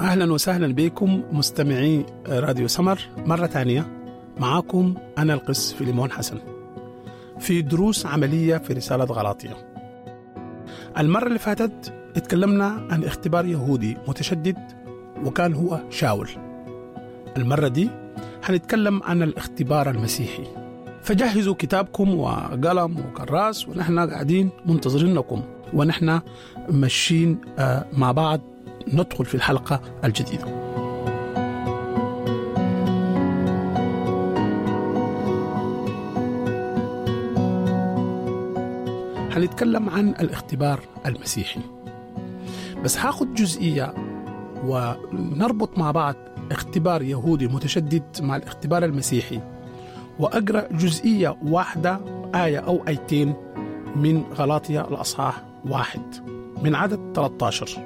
أهلا وسهلا بكم مستمعي راديو سمر مرة ثانية. معاكم أنا القس فيليمون حسن في دروس عملية في رسالة غلاطية. المرة اللي فاتت اتكلمنا عن اختبار يهودي متشدد وكان هو شاول. المرة دي هنتكلم عن الاختبار المسيحي، فجهزوا كتابكم وقلم وكراس ونحن قاعدين منتظرينكم ونحن ماشيين مع بعض ندخل في الحلقة الجديدة. هنتكلم عن الاختبار المسيحي، بس هاخد جزئية ونربط مع بعض اختبار يهودي متشدد مع الاختبار المسيحي، وأقرأ جزئية واحدة آية أو آيتين من غلاطية الأصحاح 1 من عدد 13.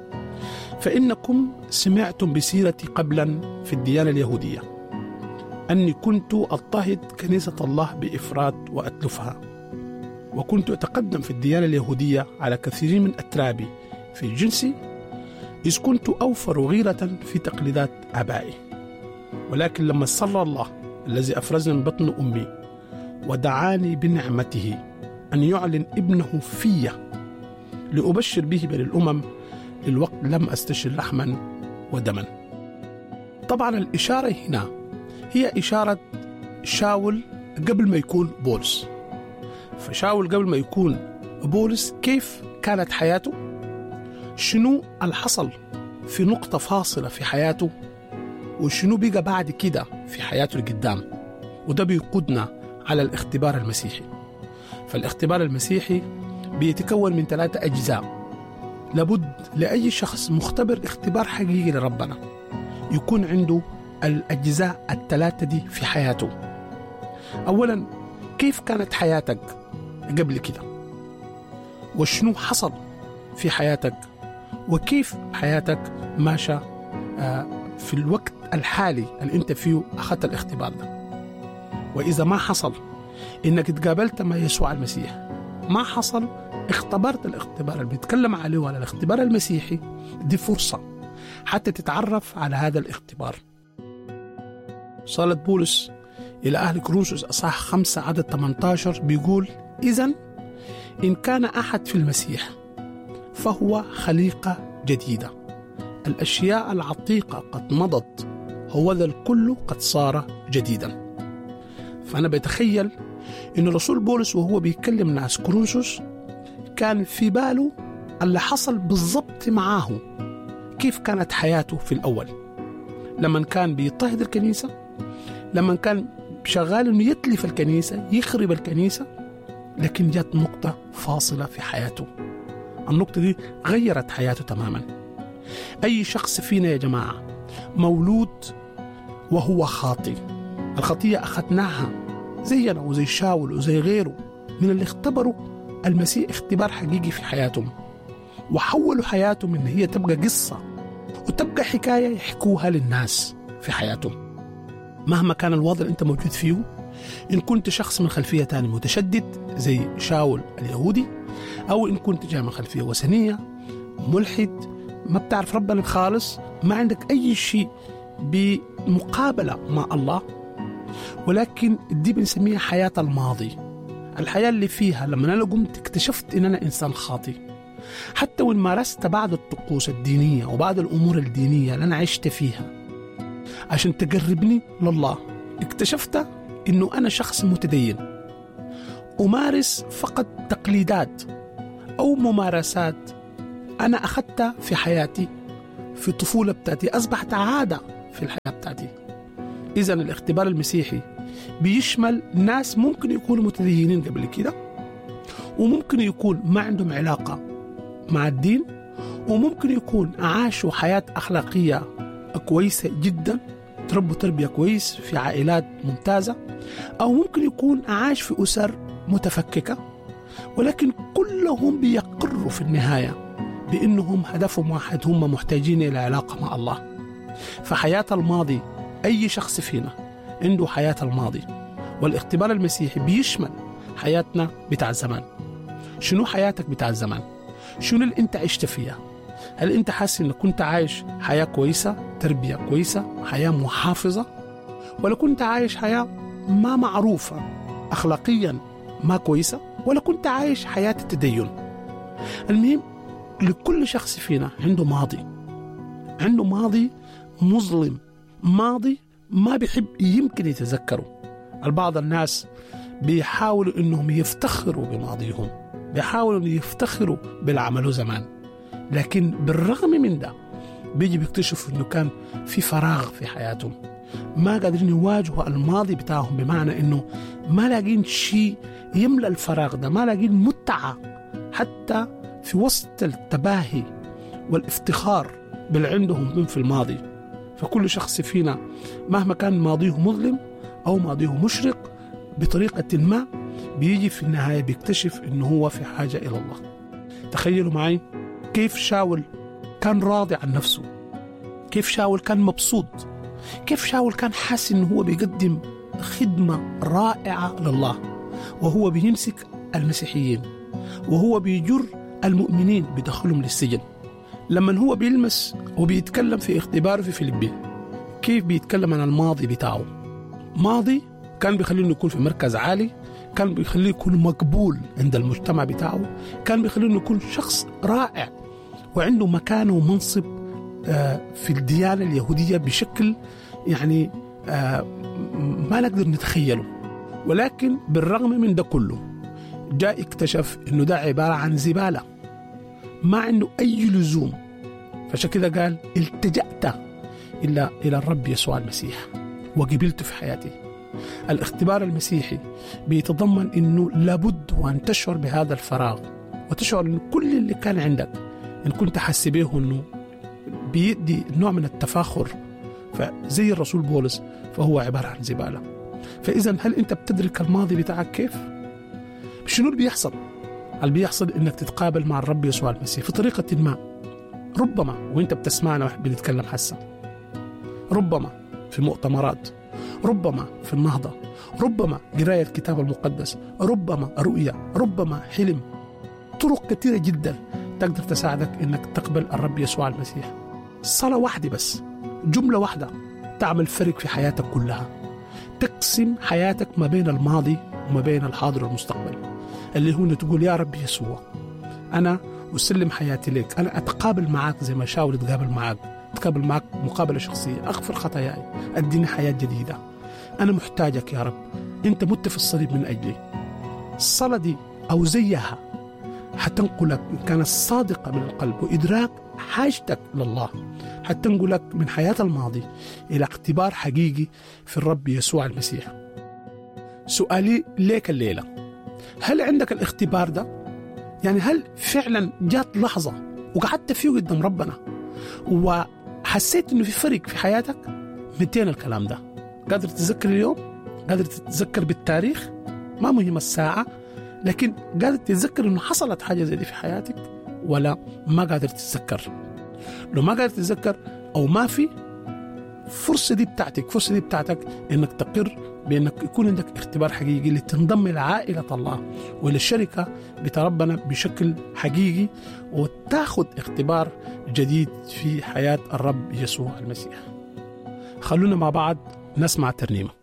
فإنكم سمعتم بسيرتي قبلا في الديانة اليهودية أني كنت أضطهد كنيسة الله بإفراط وأتلفها، وكنت أتقدم في الديانة اليهودية على كثير من أترابي في جنسي، إذ كنت أوفر غيرة في تقليدات آبائي. ولكن لما صلى الله الذي أفرزني من بطن أمي ودعاني بنعمته أن يعلن ابنه في لأبشر به بين الأمم، للوقت لم أستشر لحما ودما. طبعا الإشارة هنا هي إشارة شاول قبل ما يكون بولس. فشاول قبل ما يكون بولس كيف كانت حياته، شنو الحصل في نقطة فاصلة في حياته، وشنو بقى بعد كده في حياته القدام. وده بيقودنا على الاختبار المسيحي. فالاختبار المسيحي بيتكون من 3 أجزاء. لابد لأي شخص مختبر اختبار حقيقي لربنا يكون عنده الأجزاء ال3 دي في حياته. أولا، كيف كانت حياتك قبل كده، وشنو حصل في حياتك، وكيف حياتك ماشى في الوقت الحالي اللي انت فيه أخذت الاختبار ده. وإذا ما حصل إنك تقابلت مع يسوع المسيح، ما حصل اختبرت الاختبار اللي بيتكلم عليه وعلى الاختبار المسيحي، دي فرصة حتى تتعرف على هذا الاختبار. صالة بولس إلى أهل كورنثوس أصحاح 5 عدد 18 بيقول: إذن إن كان أحد في المسيح فهو خليقة جديدة، الأشياء العتيقة قد مضت، هوذا الكل قد صار جديدا. فأنا بتخيل إن رسول بولس وهو بيكلم ناس كورنثوس كان في باله اللي حصل بالضبط معاه، كيف كانت حياته في الأول لما كان بيضطهد الكنيسة، لما كان شغال إنه يتلف الكنيسة يخرب الكنيسة. لكن جات نقطة فاصلة في حياته، النقطة دي غيرت حياته تماما. أي شخص فينا يا جماعة مولود وهو خاطئ، الخطية أخذناها زينا وزي شاول وزي غيره من اللي اختبروا المسيح اختبار حقيقي في حياتهم، وحولوا حياتهم إن هي تبقى قصة وتبقى حكاية يحكوها للناس في حياتهم. مهما كان الوضع اللي أنت موجود فيه، إن كنت شخص من خلفية تاني متشدد زي شاول اليهودي، أو إن كنت جاي من خلفية وثنية ملحد ما بتعرف ربنا خالص، ما عندك أي شيء بمقابلة مع الله، ولكن دي بنسميها حياة الماضي، الحياة اللي فيها لما أنا قمت اكتشفت إن أنا إنسان خاطئ. حتى وإن مارست بعض الطقوس الدينية وبعض الأمور الدينية اللي أنا عشت فيها عشان تقربني لله، اكتشفت إنه أنا شخص متدين أمارس فقط تقليدات أو ممارسات أنا أخذتها في حياتي في الطفولة بتاعتي، أصبحت عادة في الحياة بتاعتي. إذن الاختبار المسيحي بيشمل ناس ممكن يكونوا متدينين قبل كده، وممكن يكون ما عندهم علاقة مع الدين، وممكن يكون عاشوا حياة أخلاقية كويسة جدا، تربوا تربية كويس في عائلات ممتازة، أو ممكن يكون عاش في أسر متفككة، ولكن كلهم بيقروا في النهاية بأنهم هدفهم واحد، هم محتاجين إلى علاقة مع الله. فحياة الماضي، أي شخص فينا عنده حياة الماضي، والاختبار المسيحي بيشمل حياتنا بتاع الزمان. شنو حياتك بتاع الزمان؟ شنو اللي انت عشت فيها؟ هل أنت حاسس أنك كنت عايش حياة كويسة، تربية كويسة، حياة محافظة، ولا كنت عايش حياة ما معروفة أخلاقيا ما كويسة، ولا كنت عايش حياة التدين؟ المهم لكل شخص فينا عنده ماضي مظلم، ماضي ما بيحب يمكن يتذكره. البعض الناس بيحاولوا انهم يفتخروا بماضيهم، بيحاولوا يفتخروا بالعملوا زمان، لكن بالرغم من ده بيجي بيكتشفوا انه كان في فراغ في حياتهم، ما قادرين يواجهوا الماضي بتاعهم، بمعنى انه ما لاقين شيء يملأ الفراغ ده، ما لاقين متعة حتى في وسط التباهي والافتخار باللي عندهم في الماضي. فكل شخص فينا مهما كان ماضيه مظلم أو ماضيه مشرق بطريقة ما، بيجي في النهاية بيكتشف إنه هو في حاجة إلى الله. تخيلوا معي كيف شاول كان راضي عن نفسه، كيف شاول كان مبسوط، كيف شاول كان حاسس إنه هو بيقدم خدمة رائعة لله، وهو بيمسك المسيحيين، وهو بيجر المؤمنين بدخلهم للسجن. لما هو بيلمس وبيتكلم في اختباره في فيليبي، كيف بيتكلم عن الماضي بتاعه؟ ماضي كان بيخليه يكون في مركز عالي، كان بيخليه يكون مقبول عند المجتمع بتاعه، كان بيخليه يكون شخص رائع وعنده مكانه ومنصب في الديانة اليهودية بشكل يعني ما نقدر نتخيله. ولكن بالرغم من ده كله جاء اكتشف انه ده عبارة عن زبالة ما عنده أي لزوم. فعشان كده قال التجأت إلى الرب يسوع المسيح وقبلته في حياتي. الاختبار المسيحي بيتضمن إنه لابد وأن تشعر بهذا الفراغ، وتشعر إن كل اللي كان عندك إن كنت حاسس به إنه بيدي نوع من التفاخر، فزي الرسول بولس فهو عبارة عن زبالة. فإذا هل أنت بتدرك الماضي بتاعك كيف؟ شنو اللي بيحصل؟ اللي بيحصل إنك تتقابل مع الرب يسوع المسيح في طريقة ما، ربما وإنت بتسمعنا بنتكلم حسا، ربما في مؤتمرات، ربما في النهضة، ربما قراية الكتاب المقدس، ربما رؤية، ربما حلم. طرق كثيرة جدا تقدر تساعدك إنك تقبل الرب يسوع المسيح. صلاة واحدة بس، جملة واحدة تعمل فرق في حياتك كلها، تقسم حياتك ما بين الماضي وما بين الحاضر والمستقبل، اللي هو تقول يا رب يسوع أنا أسلم حياتي لك، أنا أتقابل معك زي ما شاول تقابل معك، أتقابل معك مقابلة شخصية، أغفر خطاياي، أديني حياة جديدة، أنا محتاجك يا رب، أنت مت في الصليب من أجلي. الصلاة دي أو زيها حتنقلك إن كانت صادقة من القلب وإدراك حاجتك لله، حتنقلك من حياة الماضي إلى اختبار حقيقي في الرب يسوع المسيح. سؤالي ليك الليلة، هل عندك الاختبار ده؟ يعني هل فعلا جات لحظة وقعدت فيه قدام ربنا وحسيت إنه في فرق في حياتك؟ 200 الكلام ده قادر تتذكر اليوم؟ قادر تتذكر بالتاريخ؟ ما مهم الساعة، لكن قادر تتذكر إنه حصلت حاجة زي دي في حياتك ولا ما قادر تتذكر؟ لو ما قادر تتذكر أو ما في، فرصة دي بتاعتك إنك تقر بأنك يكون عندك اختبار حقيقي لتنضم إلى عائلة الله وإلى الشركة بتاع ربنا بشكل حقيقي، وتاخد اختبار جديد في حياة الرب يسوع المسيح. خلونا مع بعض نسمع ترنيمة.